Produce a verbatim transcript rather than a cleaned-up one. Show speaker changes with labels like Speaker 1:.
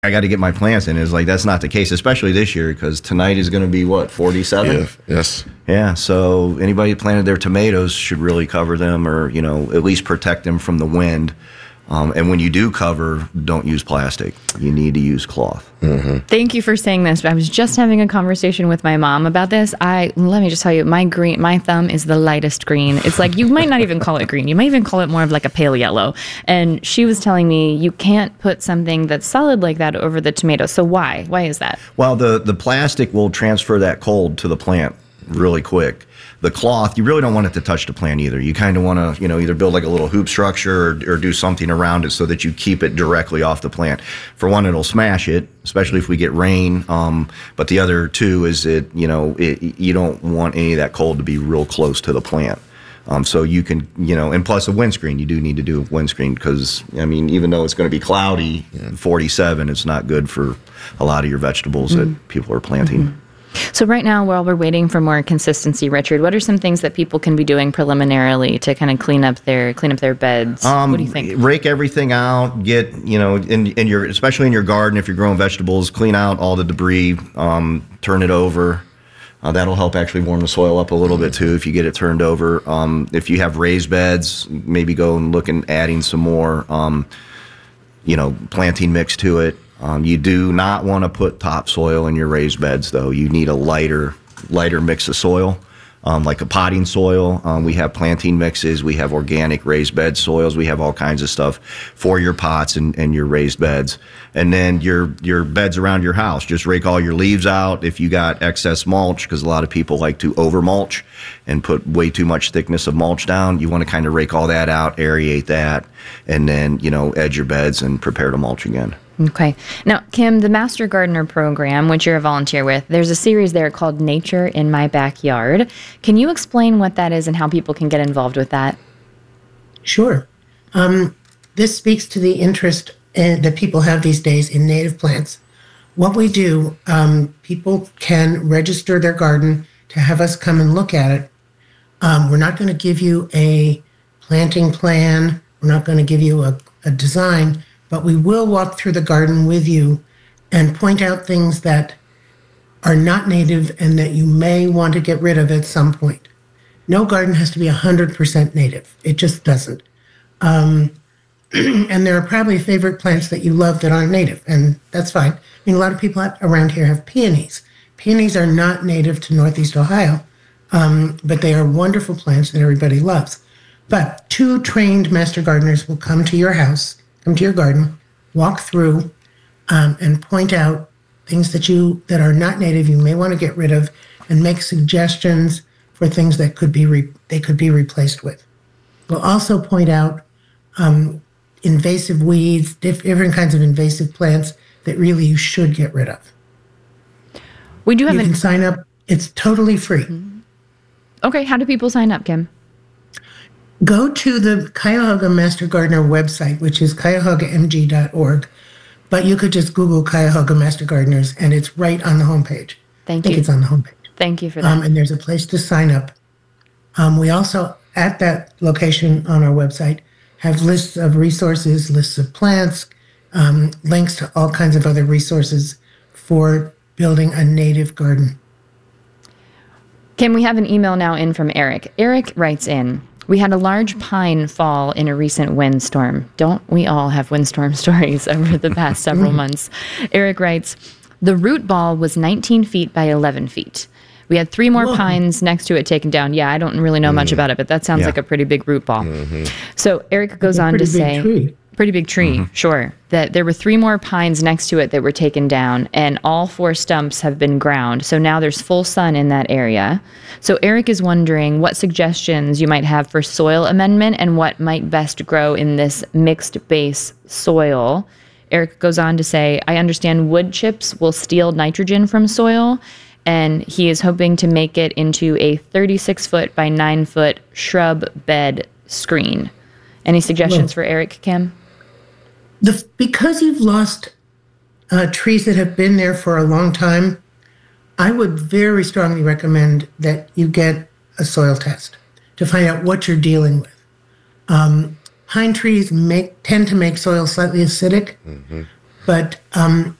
Speaker 1: I got to get my plants in. It's like, that's not the case, especially this year, because tonight is going to be, what, forty-seven?
Speaker 2: Yeah, yes.
Speaker 1: Yeah, so anybody who planted their tomatoes should really cover them, or, you know, at least protect them from the wind. Um, and when you do cover, don't use plastic. You need to use cloth.
Speaker 3: Mm-hmm. Thank you for saying this. I was just having a conversation with my mom about this. I let me just tell you, my green, my thumb is the lightest green. It's like, you might not even call it green. You might even call it more of like a pale yellow. And she was telling me you can't put something that's solid like that over the tomato. So why? Why is that?
Speaker 1: Well, the the plastic will transfer that cold to the plant really quick. The cloth, you really don't want it to touch the plant either. You kind of want to, you know, either build like a little hoop structure or, or do something around it so that you keep it directly off the plant. For one, it'll smash it, especially if we get rain. Um, but the other two is it, you know, it, you don't want any of that cold to be real close to the plant. Um, so you can, you know, and plus a windscreen, you do need to do a windscreen because, I mean, even though it's going to be cloudy, yeah. forty-seven, it's not good for a lot of your vegetables mm-hmm. that people are planting. Mm-hmm.
Speaker 3: So right now, while we're waiting for more consistency, Richard, what are some things that people can be doing preliminarily to kind of clean up their clean up their beds?
Speaker 1: Um,
Speaker 3: what do you think?
Speaker 1: Rake everything out. Get, you know, in, in your, especially in your garden, if you're growing vegetables, clean out all the debris. Um, turn it over. Uh, that'll help actually warm the soil up a little bit too if you get it turned over. Um, if you have raised beds, maybe go and look and adding some more, um, you know, planting mix to it. Um, you do not want to put topsoil in your raised beds, though. You need a lighter, lighter mix of soil, um, like a potting soil. Um, we have planting mixes. We have organic raised bed soils. We have all kinds of stuff for your pots and, and your raised beds. And then your your beds around your house. Just rake all your leaves out. If you got excess mulch, because a lot of people like to over mulch and put way too much thickness of mulch down, you want to kind of rake all that out, aerate that, and then, you know, edge your beds and prepare to mulch again.
Speaker 3: Okay. Now, Kim, the Master Gardener program, which you're a volunteer with, there's a series there called Nature in My Backyard. Can you explain what that is and how people can get involved with that?
Speaker 4: Sure. Um, this speaks to the interest uh, that people have these days in native plants. What we do, um, people can register their garden to have us come and look at it. Um, we're not going to give you a planting plan. We're not going to give you a, a design, but we will walk through the garden with you and point out things that are not native and that you may want to get rid of at some point. No garden has to be one hundred percent native. It just doesn't. Um, and there are probably favorite plants that you love that aren't native, and that's fine. I mean, a lot of people around here have peonies. Peonies are not native to Northeast Ohio, um, but they are wonderful plants that everybody loves. But two trained master gardeners will come to your house, come to your garden, walk through, um, and point out things that you that are not native you may want to get rid of, and make suggestions for things that could be re- they could be replaced with. We'll also point out um, invasive weeds, diff- different kinds of invasive plants that really you should get rid of.
Speaker 3: We do have.
Speaker 4: You
Speaker 3: an-
Speaker 4: can sign up. It's totally free.
Speaker 3: Mm-hmm. Okay, how do people sign up, Kim?
Speaker 4: Go to the Cuyahoga Master Gardener website, which is cuyahoga m g dot org. But you could just Google Cuyahoga Master Gardeners, and it's right on the homepage.
Speaker 3: Thank
Speaker 4: I think
Speaker 3: you.
Speaker 4: it's on the homepage.
Speaker 3: Thank you for that.
Speaker 4: Um, and there's a place to sign up. Um, we also, at that location on our website, have lists of resources, lists of plants, um, links to all kinds of other resources for building a native garden.
Speaker 3: Kim, we have an email now in from Eric. Eric writes in, we had a large pine fall in a recent windstorm. Don't we all have windstorm stories over the past several months? Eric writes, the root ball was nineteen feet by eleven feet. We had three more Whoa. pines next to it taken down. Yeah, I don't really know mm. much about it, but that sounds yeah. like a pretty big root ball. Mm-hmm. So Eric goes on to say,
Speaker 4: tree.
Speaker 3: pretty big tree, mm-hmm. sure, that there were three more pines next to it that were taken down, and all four stumps have been ground. So now there's full sun in that area. So Eric is wondering what suggestions you might have for soil amendment and what might best grow in this mixed base soil. Eric goes on to say, I understand wood chips will steal nitrogen from soil, and he is hoping to make it into a thirty-six foot by nine foot shrub bed screen. Any suggestions well, for Eric, Kim?
Speaker 4: The, because you've lost uh, trees that have been there for a long time, I would very strongly recommend that you get a soil test to find out what you're dealing with. Um, pine trees make tend to make soil slightly acidic. Mm-hmm. but um,